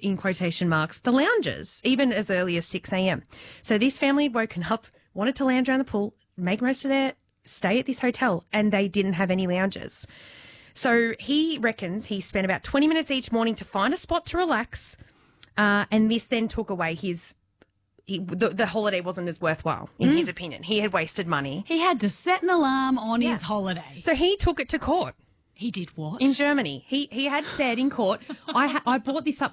in quotation marks, the lounges, even as early as 6 a.m. So this family had woken up, wanted to lounge around the pool, make most of their stay at this hotel, and they didn't have any lounges. So he reckons he spent about 20 minutes each morning to find a spot to relax, and this then took away the holiday wasn't as worthwhile, in his opinion. He had wasted money. He had to set an alarm on his holiday. So he took it to court. He did what? In Germany. He had said in court, I brought this up